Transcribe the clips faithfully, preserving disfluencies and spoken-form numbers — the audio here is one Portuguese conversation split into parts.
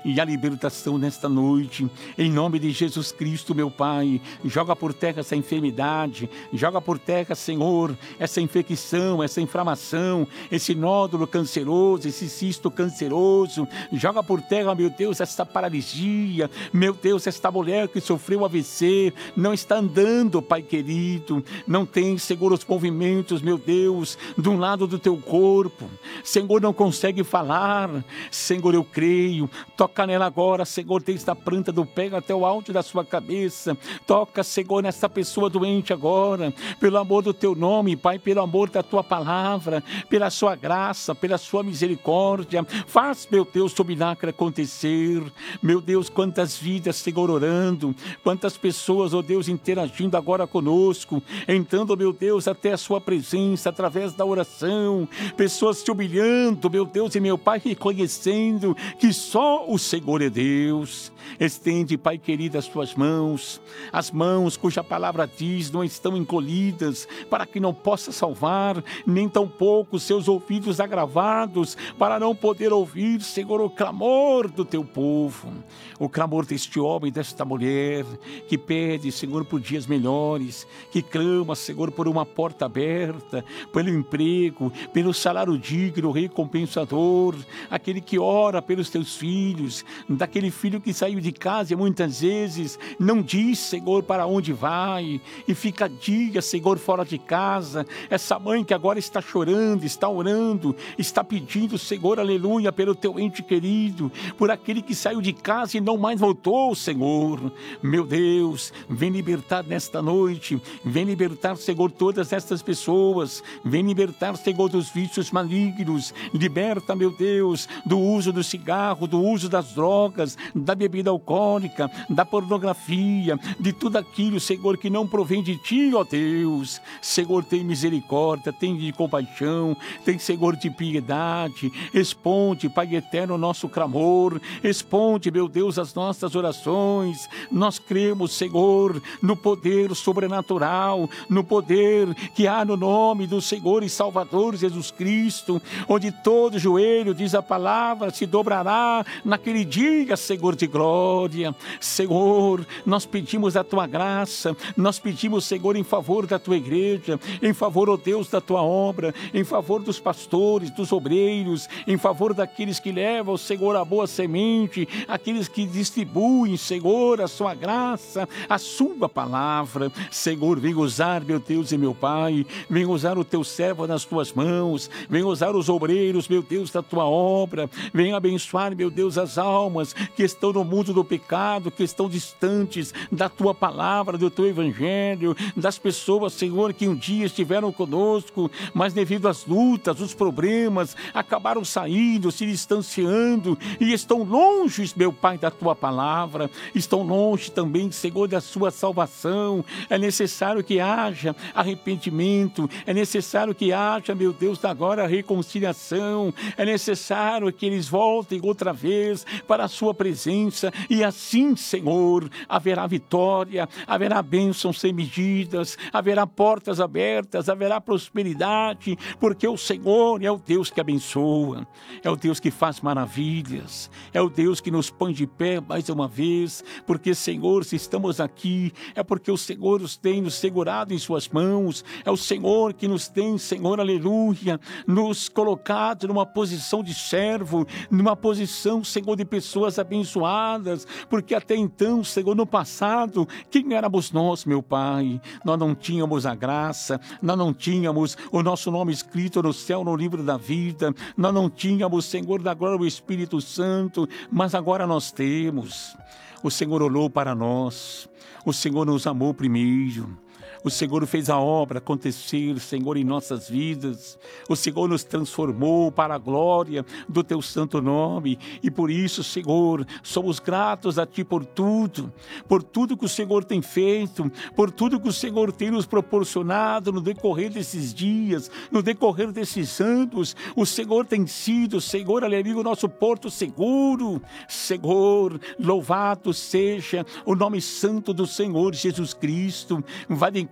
e a libertação nesta noite. Em nome de Jesus Cristo, meu Pai, joga por terra essa enfermidade, joga por terra, Senhor, essa infecção, essa inflamação, esse nódulo canceroso, esse cisto canceroso. Joga por terra, meu Deus, essa paralisia. Meu Deus, esta mulher que sofreu A V C, não está andando, Pai querido. Não tem, Senhor, os movimentos, meu Deus, de um lado do teu corpo. Senhor, não consegue falar. Senhor, eu creio. Toca nela agora, Senhor, desde a planta do pé até o alto da sua cabeça. Toca, Senhor, nessa pessoa doente agora. Pelo amor do teu nome, Pai, pelo amor da tua palavra, pela sua graça, pela sua misericórdia. Faz, meu Deus, o milagre acontecer. Meu Deus, quantas vidas, Senhor, orando. Quantas pessoas, ó Deus, interagindo agora conosco. Entrando, meu Deus, até a sua presença através da oração. Pessoas se humilhando, meu Deus e meu Pai, reconhecendo que só o Senhor é Deus. Estende, Pai querido, as tuas mãos. As mãos cuja palavra diz não estão encolhidas para que não possa salvar, nem tampouco seus ouvidos agravados para não poder ouvir, Senhor, o clamor do teu povo. O clamor deste homem, desta mulher, que pede, Senhor, por dias melhores, que clama, Senhor, por uma porta aberta, pelo emprego, pelo salário digno, recompensador, aquele que ora pelos teus filhos, daquele filho que saiu de casa e muitas vezes não diz, Senhor, para onde vai, e fica dias, Senhor, fora de casa. Essa mãe que agora está chorando, está orando, está pedindo, Senhor, aleluia, pelo teu ente querido, por aquele que saiu de casa e não mais voltou, Senhor. Meu Deus, vem libertar nesta noite, vem libertar, Senhor, todas estas pessoas, vem libertar, Senhor, dos vícios malignos, liberta, meu Deus, do uso do cigarro, do uso das drogas, da bebida alcoólica, da pornografia, de tudo aquilo, Senhor, que não provém de ti, ó Deus. Senhor, tem misericórdia, tem de compaixão, tem, Senhor, de piedade. Responde, Pai eterno, o nosso clamor, responde, meu Deus, as nossas orações. Nós cremos, Senhor, no poder sobrenatural, no poder que há no nome do Senhor e Salvador Jesus Cristo, onde todo joelho, diz a palavra, se dobrará naquele dia, Senhor de glória. Senhor, nós pedimos a tua graça, nós pedimos, Senhor, em favor da tua igreja, em favor, ó Deus, da tua obra, em favor dos pastores, dos obreiros, em favor daqueles que levam, Senhor, a boa semente, aqueles que distribuem, Senhor, a sua graça, a sua palavra. Senhor, vem usar, meu Deus e meu Pai, vem usar o teu servo nas tuas mãos, vem usar os obreiros, meu Deus, da tua obra, vem abençoar, meu Deus, as almas que estão no mundo do pecado, que estão distantes da tua palavra, do teu evangelho, das pessoas, Senhor, que um dia estiveram conosco, mas devido às lutas, os problemas, acabaram saindo, se distanciando e estão longe, meu Pai, da tua palavra, estão longe também, Senhor, da sua salvação. É necessário que haja arrependimento, é necessário que haja, meu Deus, agora reconciliação, é necessário que eles voltem outra vez para a sua presença e assim, Senhor, haverá vitória, haverá bênçãos sem medidas, haverá portas abertas, haverá prosperidade, porque o Senhor é o Deus que abençoa, é o Deus que faz maravilhas, é o Deus que nos põe de pé mais uma vez, porque, Senhor, se estamos aqui, é porque o Senhor nos tem nos segurado em suas mãos, é o Senhor que nos tem, Senhor, aleluia, nos colocado numa posição de servo, numa posição, Senhor, de pessoas abençoadas, porque até então, Senhor, no passado, quem éramos nós, meu Pai? Nós não tínhamos a graça, nós não tínhamos o nosso nome escrito no céu, no livro da vida, nós não tínhamos, Senhor, da glória o Espírito Santo, mas agora nós temos. O Senhor olhou para nós, o Senhor nos amou primeiro. O Senhor fez a obra acontecer, Senhor, em nossas vidas. O Senhor nos transformou para a glória do teu santo nome. E por isso, Senhor, somos gratos a ti por tudo. Por tudo que o Senhor tem feito. Por tudo que o Senhor tem nos proporcionado no decorrer desses dias, no decorrer desses anos. O Senhor tem sido, Senhor, aleluia, o nosso porto seguro. Senhor, louvado seja o nome santo do Senhor Jesus Cristo. Vai de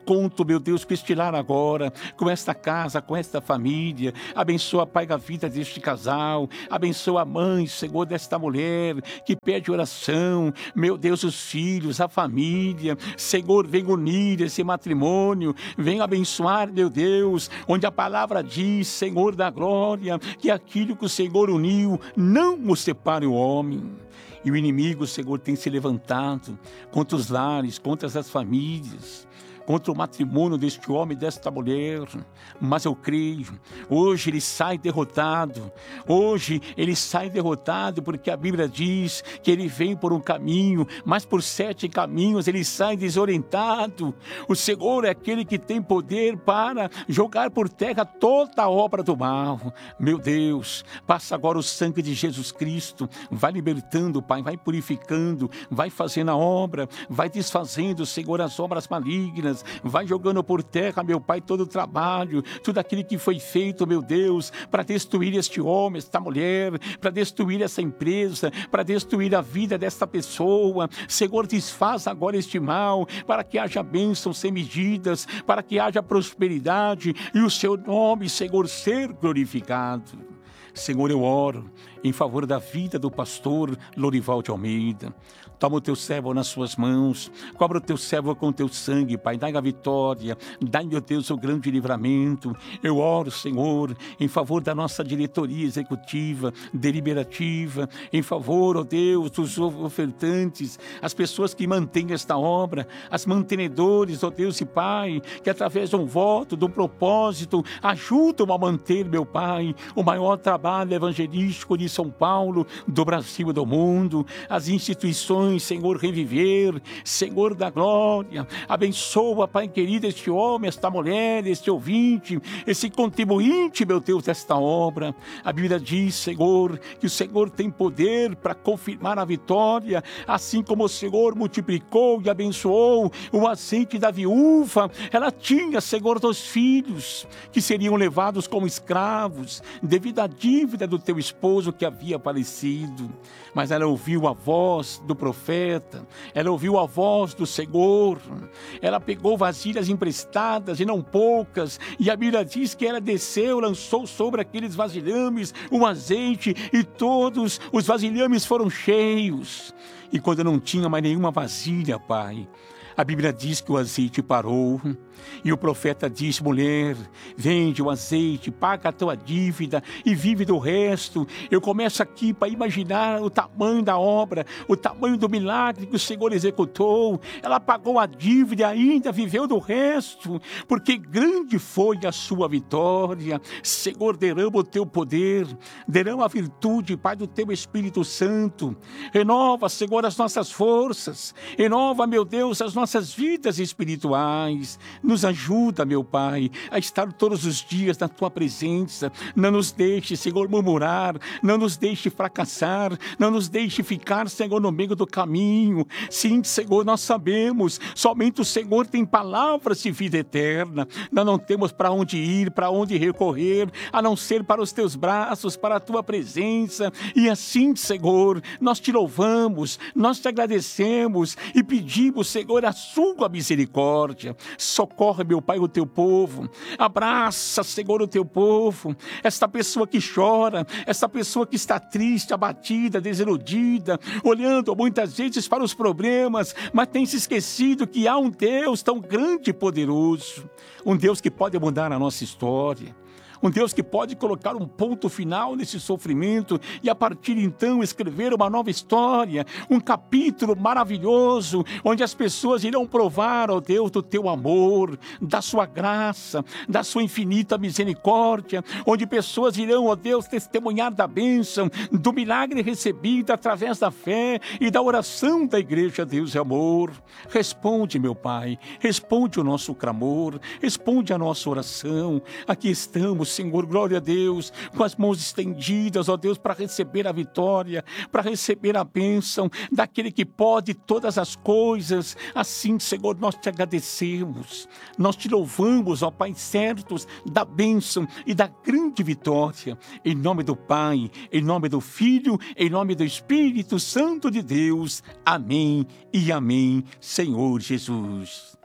encontro, meu Deus, com este lar agora, com esta casa, com esta família. Abençoa, Pai, a vida deste casal. Abençoa a mãe, Senhor, desta mulher que pede oração. Meu Deus, os filhos, a família. Senhor, vem unir esse matrimônio. Vem abençoar, meu Deus, onde a palavra diz, Senhor da glória, que aquilo que o Senhor uniu, não o separe o homem. E o inimigo, Senhor, tem se levantado contra os lares, contra as famílias, contra o matrimônio deste homem e desta mulher. Mas eu creio, hoje ele sai derrotado. Hoje ele sai derrotado porque a Bíblia diz que ele vem por um caminho, mas por sete caminhos ele sai desorientado. O Senhor é aquele que tem poder para jogar por terra toda a obra do mal. Meu Deus, passa agora o sangue de Jesus Cristo, vai libertando, Pai, vai purificando, vai fazendo a obra, vai desfazendo, Senhor, as obras malignas, vai jogando por terra, meu Pai, todo o trabalho, tudo aquilo que foi feito, meu Deus, para destruir este homem, esta mulher, para destruir essa empresa, para destruir a vida desta pessoa. Senhor, desfaz agora este mal, para que haja bênçãos sem medidas, para que haja prosperidade e o seu nome, Senhor, ser glorificado. Senhor, eu oro em favor da vida do pastor Lorival de Almeida. Toma o teu servo nas suas mãos, cobra o teu servo com o teu sangue, Pai, dai a vitória, dai, meu Deus, o grande livramento. Eu oro, Senhor, em favor da nossa diretoria executiva, deliberativa, em favor, ó Deus, dos ofertantes, as pessoas que mantêm esta obra, as mantenedores, ó Deus e Pai, que através de um voto, de um propósito, ajudam a manter, meu Pai, o maior trabalho evangelístico de São Paulo, do Brasil e do mundo, as instituições, Senhor, reviver, Senhor da glória. Abençoa, Pai querido, este homem, esta mulher, este ouvinte, esse contribuinte, meu Deus, desta obra. A Bíblia diz, Senhor, que o Senhor tem poder para confirmar a vitória, assim como o Senhor multiplicou e abençoou o azeite da viúva. Ela tinha, Senhor, dois filhos que seriam levados como escravos devido à dívida do teu esposo que havia falecido. Mas ela ouviu a voz do profeta, ela ouviu a voz do Senhor, ela pegou vasilhas emprestadas e não poucas, e a Bíblia diz que ela desceu, lançou sobre aqueles vasilhames um azeite, e todos os vasilhames foram cheios. E quando não tinha mais nenhuma vasilha, Pai, a Bíblia diz que o azeite parou. E o profeta disse, mulher, vende o azeite, paga a tua dívida e vive do resto. Eu começo aqui para imaginar o tamanho da obra, o tamanho do milagre que o Senhor executou. Ela pagou a dívida e ainda viveu do resto, porque grande foi a sua vitória. Senhor, derrama o teu poder, derrama a virtude, Pai, do teu Espírito Santo. Renova, Senhor, as nossas forças, renova, meu Deus, as nossas vidas espirituais. Nos ajuda, meu Pai, a estar todos os dias na Tua presença. Não nos deixe, Senhor, murmurar, não nos deixe fracassar, não nos deixe ficar, Senhor, no meio do caminho. Sim, Senhor, nós sabemos, somente o Senhor tem palavras de vida eterna. Nós não temos para onde ir, para onde recorrer, a não ser para os Teus braços, para a Tua presença. E assim, Senhor, nós Te louvamos, nós Te agradecemos e pedimos, Senhor, a Sua misericórdia. Socorre, meu Pai, o Teu povo. Abraça, Senhor, o Teu povo. Esta pessoa que chora, esta pessoa que está triste, abatida, desiludida, olhando muitas vezes para os problemas, mas tem se esquecido que há um Deus tão grande e poderoso, um Deus que pode mudar a nossa história. Um Deus que pode colocar um ponto final nesse sofrimento e a partir então escrever uma nova história, um capítulo maravilhoso, onde as pessoas irão provar, ó Deus, do Teu amor, da Sua graça, da Sua infinita misericórdia, onde pessoas irão, ó Deus, testemunhar da bênção, do milagre recebido através da fé e da oração da Igreja Deus é Amor. Responde, meu Pai, responde o nosso clamor, responde a nossa oração. Aqui estamos, Senhor, glória a Deus, com as mãos estendidas, ó Deus, para receber a vitória, para receber a bênção daquele que pode todas as coisas. Assim, Senhor, nós Te agradecemos, nós Te louvamos, ó Pai, certos da bênção e da grande vitória. Em nome do Pai, em nome do Filho, em nome do Espírito Santo de Deus. Amém e amém, Senhor Jesus.